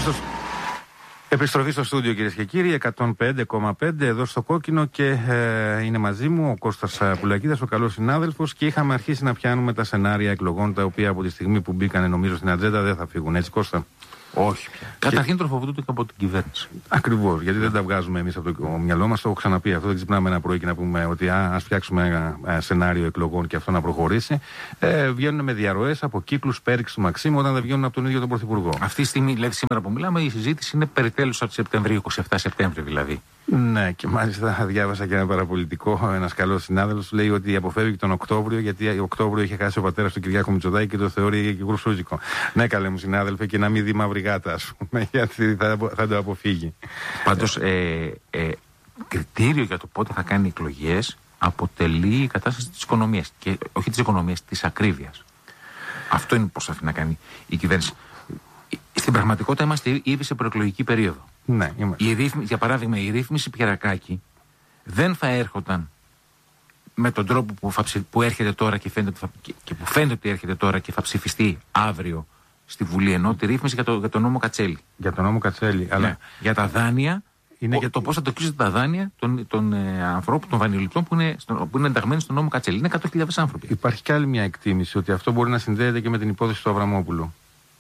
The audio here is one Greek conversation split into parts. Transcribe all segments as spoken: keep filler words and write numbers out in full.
στο... Επιστροφή στο στούντιο, κυρίες και κύριοι, εκατόν πέντε κόμμα πέντε εδώ στο Κόκκινο και ε, είναι μαζί μου ο Κώστας Πουλακίδας, ο καλός συνάδελφος, και είχαμε αρχίσει να πιάνουμε τα σενάρια εκλογών, τα οποία από τη στιγμή που μπήκανε νομίζω στην ατζέντα δεν θα φύγουν, έτσι Κώστα? Όχι πια. Και... Καταρχήν τροφοδοτούνται και από την κυβέρνηση. Ακριβώς, γιατί δεν τα βγάζουμε εμείς από το μυαλό μας, το έχω ξαναπεί αυτό. Δεν ξυπνάμε ένα πρωί και να πούμε ότι α, ας φτιάξουμε ένα, ένα σενάριο εκλογών και αυτό να προχωρήσει. Ε, βγαίνουν με διαρροές από κύκλους πέριξ του Μαξίμου όταν δεν βγαίνουν από τον ίδιο τον Πρωθυπουργό. Αυτή τη στιγμή, δηλαδή σήμερα που μιλάμε, η συζήτηση είναι περί τέλους από Σεπτεμβρίου, είκοσι επτά Σεπτέμβρη δηλαδή. Ναι, και μάλιστα διάβασα και ένα παραπολιτικό. Ένας καλός συνάδελφος λέει ότι αποφεύγει τον Οκτώβριο, γιατί Οκτώβριο είχε χάσει ο πατέρας του Κυριάκου Μητσοτάκη και το θεωρεί και γρουσούζικο. Ναι, καλέ μου συνάδελφε, και να μην δει μαύρη γάτα, ας πούμε, γιατί θα, θα το αποφύγει. Πάντως, ε, ε, κριτήριο για το πότε θα κάνει εκλογές αποτελεί η κατάσταση της οικονομίας. Και όχι της οικονομίας, της ακρίβειας. Αυτό είναι που προσπαθεί να κάνει η κυβέρνηση. Στην πραγματικότητα είμαστε ήδη σε προεκλογική περίοδο. Ναι, η ρύθμιση, για παράδειγμα, η ρύθμιση Πιερακάκη δεν θα έρχονταν με τον τρόπο που, θα, που έρχεται τώρα και, φαίνεται, θα, και, και που φαίνεται ότι έρχεται τώρα και θα ψηφιστεί αύριο στη Βουλή, ενώ τη ρύθμιση για, το, για τον νόμο Κατσέλη. Για τον νόμο Κατσέλη, αλλά... Ναι, για τα δάνεια, είναι ο, για... το πώς θα το κλείσετε τα δάνεια των, των ε, ανθρώπων, των βανιοληπτών που είναι, στο, που είναι ενταγμένοι στον νόμο Κατσέλη. Είναι εκατό χιλιάδες άνθρωποι. Υπάρχει και άλλη μια εκτίμηση ότι αυτό μπορεί να συνδέεται και με την υπόθεση του Αβραμόπουλου.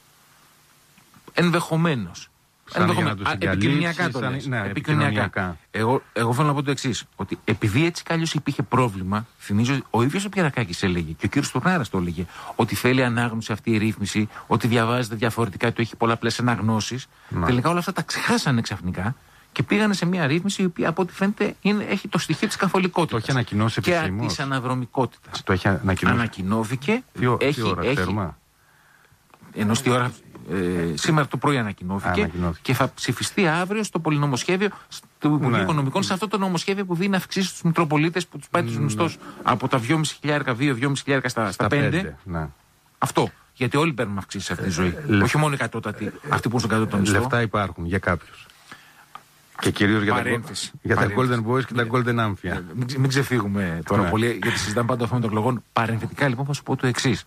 Ενδεχομένως. Ενδεχομένως. Επικοινωνιακά το λες. Ναι, επικοινωνιακά. Εγώ, εγώ θέλω να πω το εξής. Ότι επειδή έτσι κι αλλιώς υπήρχε πρόβλημα, θυμίζω ο ίδιος ο Πιερακάκης έλεγε και ο κύριος Τουρνάρας το έλεγε, ότι θέλει ανάγνωση αυτή η ρύθμιση, ότι διαβάζεται διαφορετικά, ότι έχει πολλαπλές αναγνώσεις. Ναι. Τελικά όλα αυτά τα ξεχάσανε ξαφνικά και πήγανε σε μια ρύθμιση η οποία από ό,τι φαίνεται είναι, έχει το στοιχείο της καθολικότητας. Το έχει ανακοινώσει επισήμως. Και της αναδρομικότητας. Το έχει ανακοινώσει. Ανακοινώθηκε. Τι, έχει, τι ώρα, έχει, ξέρουμε. Ενώ στη ώρα. Ε, σήμερα το πρωί ανακοινώθηκε, ανακοινώθηκε και θα ψηφιστεί αύριο στο πολυνομοσχέδιο του Υπουργείου ναι. Οικονομικών, σε αυτό το νομοσχέδιο που δίνει αυξήσεις στους Μητροπολίτες, που τους πάει τους μισθούς ναι. από τα δυόμισι χιλιάρικα, δύο με δυόμισι χιλιάρικα στα, στα πέντε. Ναι. Αυτό. Γιατί όλοι παίρνουν αυξήσεις σε αυτή τη ζωή. Ε, Όχι μόνο οι κατώτατοι, αυτοί που είναι στον κατώτατο μισθό. Λεφτά υπάρχουν για κάποιους. Και κυρίως για, για τα Golden Boys και τα Golden Amphia. Μην, μην ξεφύγουμε τώρα ναι. πολύ, γιατί συζητάμε πάντα το θέμα των εκλογών. Παρενθετικά λοιπόν θα σου πω το εξής.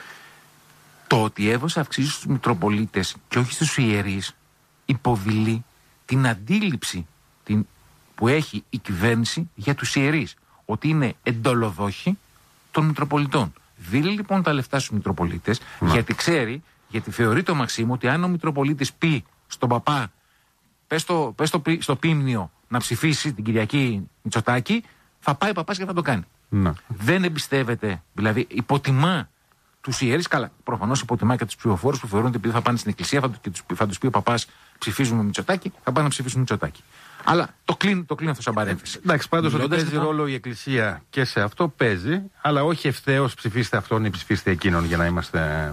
Το ότι έβωσε αυξήσεις στους Μητροπολίτες και όχι στους ιερείς υποβιλεί την αντίληψη την, που έχει η κυβέρνηση για τους ιερείς. Ότι είναι εντολοδόχοι των Μητροπολιτών. Δίνει λοιπόν τα λεφτά στους Μητροπολίτες, Μα. γιατί ξέρει, γιατί θεωρεί το Μαξίμου ότι αν ο Μητροπολίτης πει στον παπά, πες, το, πες το, στο πίμνιο να ψηφίσει την Κυριακή Μητσοτάκη, θα πάει ο παπάς και θα το κάνει. Να. Δεν εμπιστεύεται, δηλαδή υποτιμά τους ιερείς, καλά, προφανώς υποτιμά και τους ψηφοφόρους που θεωρούν ότι επειδή θα πάνε στην εκκλησία θα, τους, θα τους πει ο παπάς ψηφίζουμε Μητσοτάκη, θα πάνε να ψηφίσουν Μητσοτάκη. Αλλά το κλείνει το κλείνει αυτό σαν παρένθεση. Εντάξει, πάντως ότι παίζει αυτό... ρόλο η εκκλησία και σε αυτό παίζει, αλλά όχι ευθέως ψηφίστε αυτόν ή ψηφίστε εκείνον για να είμαστε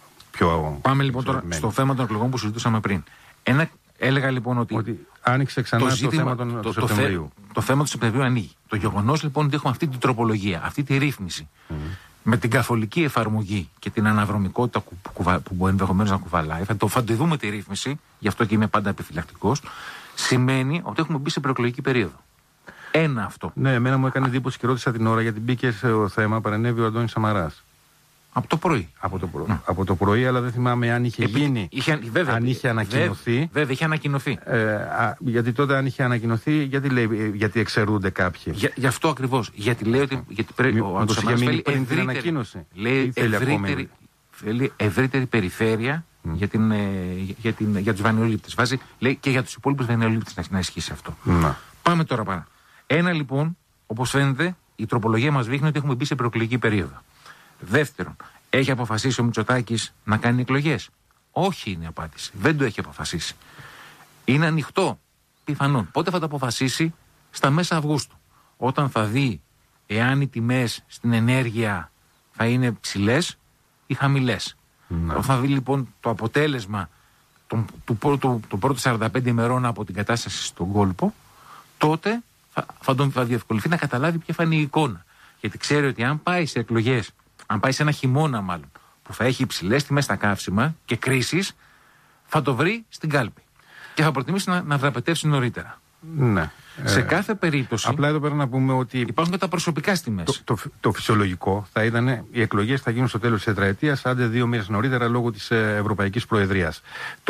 πιο. Πάμε λοιπόν τώρα στο θέμα των εκλογών που συζητούσαμε πριν. Ένα, έλεγα λοιπόν ότι. ότι άνοιξε ξανά το, ζήτημα, το θέμα των, το, του Σεπτεμβρίου. Το, το θέμα του Σεπτεμβρίου ανοίγει. Το γεγονός λοιπόν ότι έχουμε αυτή την τροπολογία, αυτή τη ρύθμιση. Mm. Με την καθολική εφαρμογή και την αναδρομικότητα που, που, που, που μπορεί ενδεχομένως να κουβαλάει, θα το, θα το δούμε τη ρύθμιση, γι' αυτό και είμαι πάντα επιφυλακτικός, σημαίνει ότι έχουμε μπει σε προεκλογική περίοδο. Ένα αυτό. Ναι, εμένα μου έκανε εντύπωση και ρώτησα την ώρα, γιατί μπήκε στο θέμα, παρενέβη ο Αντώνης Σαμαράς. Από το πρωί. Από το, προ... mm. από το πρωί, αλλά δεν θυμάμαι αν είχε Επί... γίνει. Είχε... Βέβαια, αν είχε ανακοινωθεί. Βέβαια, βέβαια είχε ανακοινωθεί. Ε, α, γιατί τότε, αν είχε ανακοινωθεί, γιατί, λέει, γιατί εξαιρούνται κάποιοι. Για, γι' αυτό ακριβώς. Γιατί λέει ότι. Γιατί πρέπει, ο Αντώνης Σαμαράς θέλει πριν την ανακοίνωση. Λέει ευρύτερη, θέλει ευρύτερη περιφέρεια mm. για, την, για, την, για τους βανιολήπτες. Βάζει, λέει και για τους υπόλοιπους βανιολήπτες να, να ισχύσει αυτό. Να. Πάμε τώρα παρά. Ένα λοιπόν, όπως φαίνεται, η τροπολογία μας δείχνει ότι έχουμε μπει σε προεκλογική περίοδο. Δεύτερον, έχει αποφασίσει ο Μητσοτάκης να κάνει εκλογές? Όχι, είναι η απάντηση. Δεν το έχει αποφασίσει. Είναι ανοιχτό, πιθανόν. Πότε θα το αποφασίσει? Στα μέσα Αυγούστου. Όταν θα δει εάν οι τιμές στην ενέργεια θα είναι ψηλές ή χαμηλές. Ναι. Όταν θα δει λοιπόν το αποτέλεσμα των, του, του, του, του πρώτου σαράντα πέντε ημερών από την κατάσταση στον κόλπο, τότε θα, θα, τον, θα διευκολυνθεί να καταλάβει ποια θα είναι η εικόνα. Γιατί ξέρει ότι αν πάει σε εκλογές, αν πάει σε ένα χειμώνα μάλλον, που θα έχει υψηλές τιμές στα καύσιμα και κρίσεις, θα το βρει στην κάλπη. Και θα προτιμήσει να, να δραπετεύσει νωρίτερα. Ναι. Σε ε, κάθε περίπτωση. Απλά εδώ πέρα να πούμε ότι. Υπάρχουν και τα προσωπικά στις τιμές. Το, το, το φυσιολογικό θα ήταν οι εκλογές θα γίνουν στο τέλος της τετραετίας, άντε δύο μήνες νωρίτερα λόγω της Ευρωπαϊκής Προεδρίας. Το,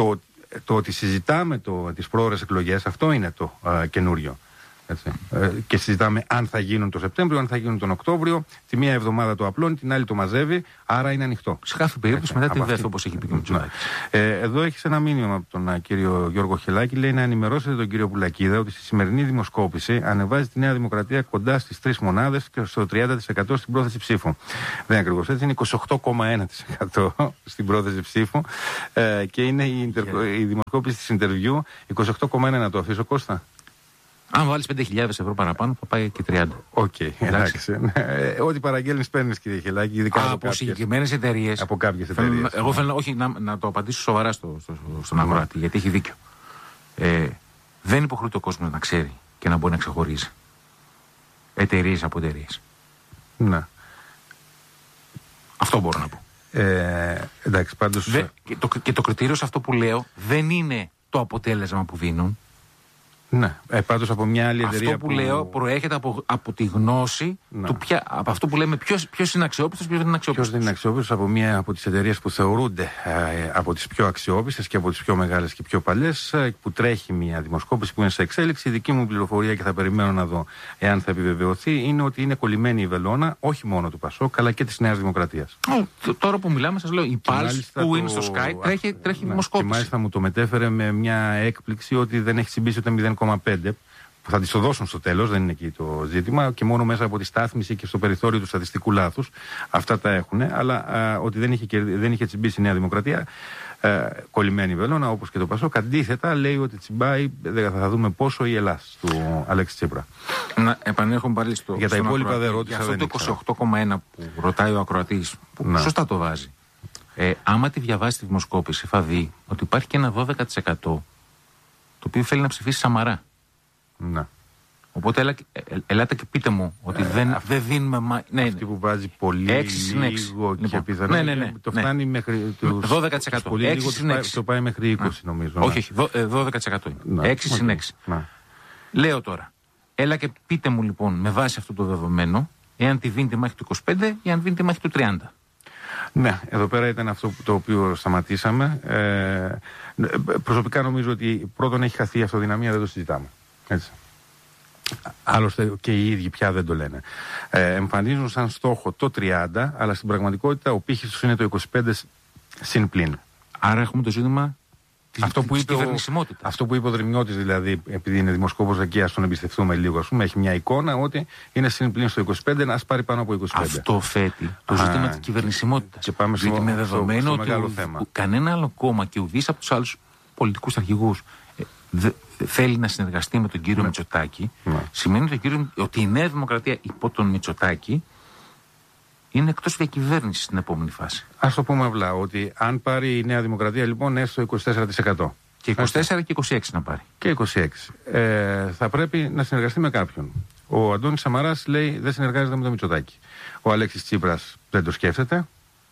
το ότι συζητάμε το, τις πρόορες εκλογές, αυτό είναι το ε, καινούριο. Έτσι. Ε, και συζητάμε αν θα γίνουν το Σεπτέμβριο, αν θα γίνουν τον Οκτώβριο. Τη μία εβδομάδα το απλώνει, την άλλη το μαζεύει, άρα είναι ανοιχτό. Σε κάθε περίπτωση μετά τη δεύτερη, όπως έχει πει και ο Μητσοτάκης. Ε, εδώ έχεις ένα μήνυμα από τον α, κύριο Γιώργο Χελάκη. Λέει να ενημερώσετε τον κύριο Πουλακίδα ότι στη σημερινή δημοσκόπηση ανεβάζει τη Νέα Δημοκρατία κοντά στις τρεις μονάδες και στο τριάντα τοις εκατό στην πρόθεση ψήφου. Δεν είναι ακριβώς έτσι, είναι είκοσι οκτώ κόμμα ένα τοις εκατό στην πρόθεση ψήφου ε, και είναι η, 인τερ... η δημοσκόπηση της Interview είκοσι οκτώ κόμμα ένα. Να το αφήσω, Κώστα. Αν βάλεις πέντε χιλιάδες ευρώ παραπάνω, θα πάει και τριάντα. Οκ, okay, εντάξει. Ό,τι παραγγέλνεις παίρνεις, κύριε Χελάκη, ειδικά από, από συγκεκριμένες εταιρείες. Από κάποιες εταιρείες. Εγώ θέλω όχι, να, να το απαντήσω σοβαρά στο, στο, στον αγοράτη, γιατί έχει δίκιο. Ε, δεν υποχρεούται ο κόσμος να ξέρει και να μπορεί να ξεχωρίζει εταιρείες από εταιρείες. Ναι. Αυτό μπορώ να πω. Ε, εντάξει, πάντως... Δε, και, το, και το κριτήριο σε αυτό που λέω δεν είναι το αποτέλεσμα που δίνουν. Ναι, ε, πάντως από μια άλλη εταιρεία. Αυτό που, που λέω προέρχεται από, από τη γνώση ναι. του ποια, από αυτό που λέμε ποιος, ποιος είναι αξιόπιστος, ποιος δεν είναι αξιόπιστος. Ποιος δεν είναι αξιόπιστος από μια από τις εταιρείες που θεωρούνται ε, από τις πιο αξιόπιστες και από τις πιο μεγάλες και πιο παλιές, ε, που τρέχει μια δημοσκόπηση που είναι σε εξέλιξη. Η δική μου πληροφορία και θα περιμένω να δω εάν θα επιβεβαιωθεί είναι ότι είναι κολλημένη η βελόνα όχι μόνο του Πασόκ αλλά και της Νέας Δημοκρατίας. Oh, τώρα που μιλάμε, σας λέω, η Pulse που το... είναι στο Sky τρέχει, τρέχει ναι, δημοσκόπηση. Και μάλιστα μου το μετέφερε με μια έκπληξη ότι δεν έχει συμπίσει ούτε μηδέν κόμμα πέντε. Που θα τη το δώσουν στο τέλος, δεν είναι εκεί το ζήτημα, και μόνο μέσα από τη στάθμιση και στο περιθώριο του στατιστικού λάθους. Αυτά τα έχουν, αλλά α, ότι δεν είχε, δεν είχε τσιμπήσει η Νέα Δημοκρατία, α, κολλημένη βελόνα, όπως και το Πασόκ. Αντίθετα, λέει ότι τσιμπάει, θα δούμε πόσο, η Ελλάς του Αλέξη Τσίπρα. Να επανέρχομαι πάλι στο. Για τα υπόλοιπα δεν ρώτησα. Για αυτό το είκοσι οκτώ κόμμα ένα που ρωτάει ο ακροατής, που να. Σωστά το βάζει. Ε, άμα τη διαβάσει τη δημοσκόπηση, θα δει ότι υπάρχει και ένα δώδεκα τοις εκατό το οποίο θέλει να ψηφίσει Σαμαρά. Να. Οπότε έλα, ε, ελάτε και πείτε μου ότι ε, δεν, αυ... δεν δίνουμε. Μα... Ναι, αυτή που βάζει πολύ λίγο και λοιπόν, πιθανό ναι, ναι, ναι, το φτάνει ναι. μέχρι τους, δώδεκα τοις εκατό. Τους πολύ λίγο το πάει, το πάει μέχρι είκοσι τοις εκατό νομίζω. Όχι, όχι, δώδεκα τοις εκατό είναι. έξι συν έξι. Λέω τώρα, έλα και πείτε μου λοιπόν με βάση αυτό το δεδομένο εάν τη δίνει τη μάχη του είκοσι πέντε ή αν δίνει τη μάχη του τριάντα. Ναι, εδώ πέρα ήταν αυτό το οποίο σταματήσαμε. Ε, προσωπικά νομίζω ότι πρώτον έχει χαθεί η αυτοδυναμία, δεν το συζητάμε. Έτσι. Άλλωστε και οι ίδιοι πια δεν το λένε. Ε, εμφανίζουν σαν στόχο το τριάντα, αλλά στην πραγματικότητα ο πύχης τους είναι το είκοσι πέντε συν πλην. Άρα έχουμε το ζήτημα της, αυτό που της είπε κυβερνησιμότητας. Αυτό που είπε ο Δρυμιώτης, δηλαδή, επειδή είναι δημοσκόπος εκεί, ας τον εμπιστευτούμε λίγο, ας πούμε, έχει μια εικόνα ότι είναι συν πλην στο είκοσι πέντε, να ας πάρει πάνω από είκοσι πέντε. Αυτό θέτει το Α, ζήτημα της κυβερνησιμότητας. Και πάμε στο, με δεδομένο στο, στο ότι θέμα. Κανένα άλλο κόμμα και ουδής από τους άλλους πολιτικούς αρχηγούς ε, δε, θέλει να συνεργαστεί με τον κύριο ναι. Μητσοτάκη, ναι. σημαίνει ότι, κύριο, ότι η Νέα Δημοκρατία υπό τον Μητσοτάκη είναι εκτός διακυβέρνησης στην επόμενη φάση. Ας το πούμε απλά, ότι αν πάρει η Νέα Δημοκρατία λοιπόν έστω είκοσι τέσσερα τοις εκατό. Και είκοσι τέσσερα και είκοσι έξι να πάρει. Και είκοσι έξι. Ε, θα πρέπει να συνεργαστεί με κάποιον. Ο Αντώνης Σαμαράς λέει δεν συνεργάζεται με τον Μητσοτάκη. Ο Αλέξης Τσίπρας δεν το σκέφτεται.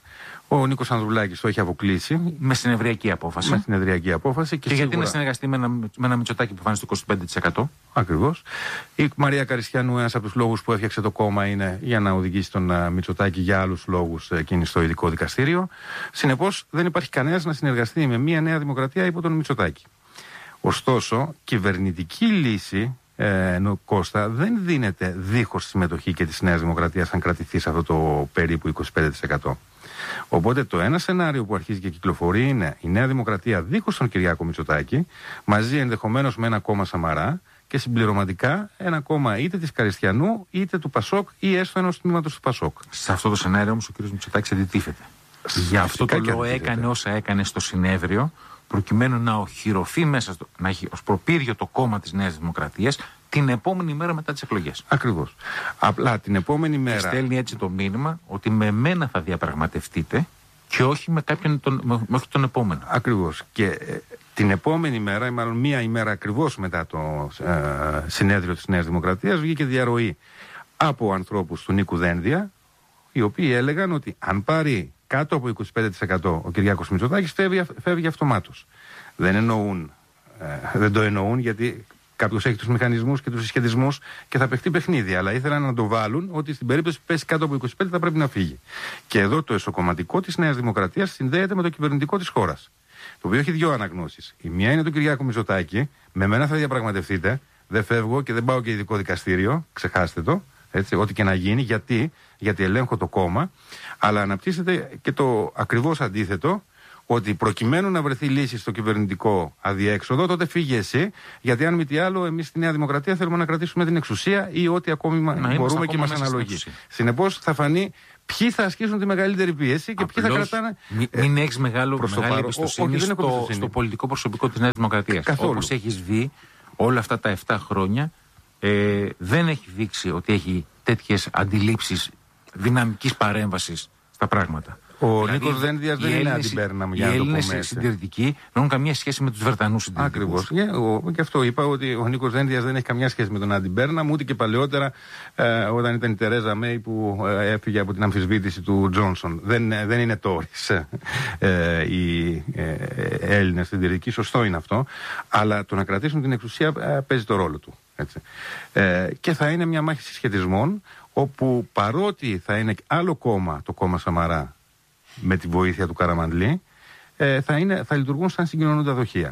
Ο Νίκος Ανδρουλάκης το έχει αποκλείσει. Με συνεδριακή απόφαση. Με συνεδριακή απόφαση. Και, και σίγουρα... γιατί να συνεργαστεί με ένα, με ένα Μητσοτάκη που φάνηκε στο είκοσι πέντε τοις εκατό. Ακριβώς. Η Μαρία Καριστιανού, ένας από τους λόγους που έφτιαξε το κόμμα είναι για να οδηγήσει τον uh, Μητσοτάκη για άλλους λόγους εκείνη στο ειδικό δικαστήριο. Συνεπώς δεν υπάρχει κανένας να συνεργαστεί με μια Νέα Δημοκρατία υπό τον Μητσοτάκη. Ωστόσο, κυβερνητική λύση, ε, Κώστα, δεν δίνεται δίχως συμμετοχή και της Νέας Δημοκρατίας αν κρατηθεί σε αυτό το περίπου είκοσι πέντε τοις εκατό. Οπότε το ένα σενάριο που αρχίζει και κυκλοφορεί είναι η Νέα Δημοκρατία δίχως τον Κυριάκο Μητσοτάκη, μαζί ενδεχομένως με ένα κόμμα Σαμαρά και συμπληρωματικά ένα κόμμα είτε της Καριστιανού είτε του Πασόκ ή έστω ενός τμήματος του Πασόκ. Σε αυτό το σενάριο όμως ο κ. Μητσοτάκης αντιτίθεται. Γι' αυτό το λόγο έκανε όσα έκανε στο συνέδριο, προκειμένου να οχυρωθεί μέσα, στο, να έχει ως προπύργιο το κόμμα της Νέας Δημοκρατίας την επόμενη μέρα μετά τις εκλογές. Ακριβώς. Απλά την επόμενη μέρα. Και στέλνει έτσι το μήνυμα ότι με μένα θα διαπραγματευτείτε και όχι με κάποιον τον, με, με όχι τον επόμενο. Ακριβώς. Και ε, την επόμενη μέρα, ή μάλλον μία ημέρα ακριβώς μετά το ε, συνέδριο της Νέας Δημοκρατίας, βγήκε διαρροή από ανθρώπους του Νίκου Δένδια, οι οποίοι έλεγαν ότι αν πάρει κάτω από είκοσι πέντε τοις εκατό ο Κυριάκος Μητσοτάκης φεύγει, φεύγει αυτομάτως. Δεν εννοούν, ε, δεν το εννοούν γιατί κάποιος έχει τους μηχανισμούς και τους συσχετισμούς και θα παιχτεί παιχνίδι. Αλλά ήθελαν να το βάλουν ότι στην περίπτωση που πέσει κάτω από είκοσι πέντε θα πρέπει να φύγει. Και εδώ το εσωκομματικό της Νέας Δημοκρατίας συνδέεται με το κυβερνητικό της χώρας. το οποίο έχει δύο αναγνώσεις. Η μία είναι του Κυριάκου Μητσοτάκη, με μένα θα διαπραγματευτείτε, δεν φεύγω και δεν πάω και ειδικό δικαστήριο, ξεχάστε το, έτσι, ό,τι και να γίνει, γιατί, γιατί ελέγχω το κόμμα, αλλά αναπτύσσεται και το ακριβώς αντίθετο, ότι προκειμένου να βρεθεί λύση στο κυβερνητικό αδιέξοδο, τότε φύγε εσύ, γιατί αν μη τι άλλο, εμείς στη Νέα Δημοκρατία θέλουμε να κρατήσουμε την εξουσία ή ό,τι ακόμη να μπορούμε και μας αναλογεί. Συνεπώς θα φανεί ποιοι θα ασκήσουν τη μεγαλύτερη πίεση και Απλώς ποιοι θα κρατάνε. Μην, μην ε, έχει μεγάλη εμπιστοσύνη στο, στο πολιτικό προσωπικό της Νέας Δημοκρατίας. Όπως έχεις δει όλα αυτά τα επτά χρόνια, ε, δεν έχει δείξει ότι έχει τέτοιες αντιλήψεις δυναμικής παρέμβασης στα πράγματα. Ο δηλαδή, Νίκος Δένδιας δεν είναι αντιπέρναμ, για να το πούμε. Οι Έλληνες συντηρητικοί δεν έχουν καμία σχέση με τους Βρετανούς συντηρητικούς. Ακριβώς. Και, και αυτό είπα, ότι ο Νίκος Δένδιας δεν έχει καμιά σχέση με τον αντιπέρναμ, ούτε και παλαιότερα ε, όταν ήταν η Τερέζα Μέη που ε, έφυγε από την αμφισβήτηση του Τζόνσον. Δεν, ε, δεν είναι τόρις ε, οι ε, Έλληνες συντηρητικοί, σωστό είναι αυτό, αλλά το να κρατήσουν την εξουσία ε, παίζει το ρόλο του. Έτσι. Ε, και θα είναι μια μάχη συσχετισμών, όπου παρότι θα είναι άλλο κόμμα, το κόμμα Σαμαρά, με τη βοήθεια του Καραμανλή, ε, θα, είναι, θα λειτουργούν σαν συγκοινωνούντα δοχεία.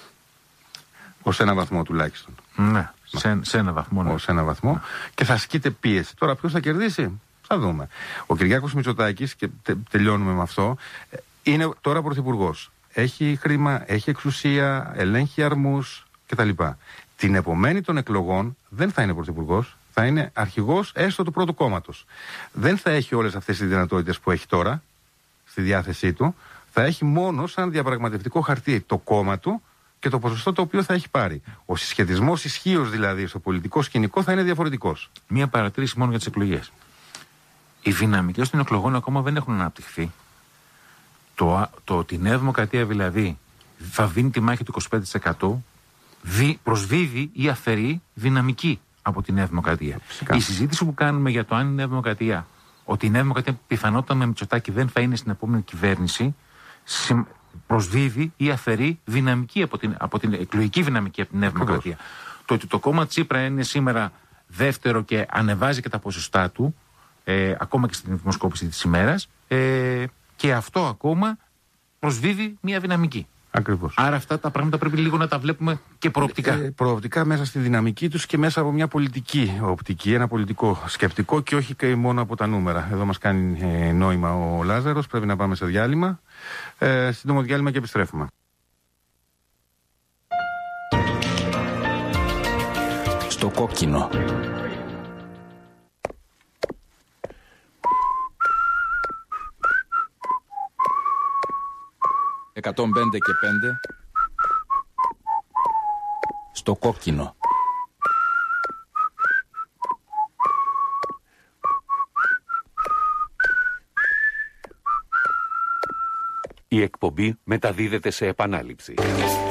Ως ένα βαθμό τουλάχιστον. Ναι, σε, σε ένα βαθμό. Ναι. Ως ένα βαθμό. Ναι. Και θα ασκείται πίεση. Τώρα ποιος θα κερδίσει, θα δούμε. Ο Κυριάκος Μητσοτάκης, και τε, τελειώνουμε με αυτό, είναι τώρα πρωθυπουργός. Έχει χρήμα, έχει εξουσία, ελέγχει αρμούς κτλ. Την επομένη των εκλογών δεν θα είναι πρωθυπουργός. Θα είναι αρχηγός έστω του πρώτου κόμματος. Δεν θα έχει όλες αυτές τις δυνατότητες που έχει τώρα στη διάθεσή του. Θα έχει μόνο σαν διαπραγματευτικό χαρτί το κόμμα του και το ποσοστό το οποίο θα έχει πάρει. Ο συσχετισμός ισχύως δηλαδή στο πολιτικό σκηνικό θα είναι διαφορετικός. Μία παρατήρηση μόνο για τις εκλογές. Οι δυναμικές των εκλογών ακόμα δεν έχουν αναπτυχθεί. Το, το ότι η Νέα Δημοκρατία δηλαδή θα δίνει τη μάχη του είκοσι πέντε τοις εκατό δι, προσδίδει ή αφαιρεί δυναμική από τη Νέα Δημοκρατία. Φυσικά. Η συζήτηση που κάνουμε για το αν η Νέα Δημοκρατία, ότι η Νέα Δημοκρατία πιθανότατα με Μητσοτάκη δεν θα είναι στην επόμενη κυβέρνηση, προσδίδει ή αφαιρεί δυναμική από την, από την εκλογική δυναμική από τη Νέα Δημοκρατία. Το ότι το κόμμα Τσίπρα είναι σήμερα δεύτερο και ανεβάζει και τα ποσοστά του, ε, ακόμα και στην δημοσκόπηση της ημέρας, ε, και αυτό ακόμα προσδίδει μια δυναμική. Ακριβώς. Άρα αυτά τα πράγματα πρέπει λίγο να τα βλέπουμε και προοπτικά. Ε, προοπτικά μέσα στη δυναμική τους και μέσα από μια πολιτική οπτική, ένα πολιτικό σκεπτικό και όχι και μόνο από τα νούμερα. Εδώ μας κάνει ε, νόημα ο Λάζαρος, πρέπει να πάμε σε διάλειμμα. Ε, σύντομο διάλειμμα και επιστρέφουμε. Στο κόκκινο. εκατόν πέντε και πέντε στο κόκκινο. Η εκπομπή μεταδίδεται σε επανάληψη.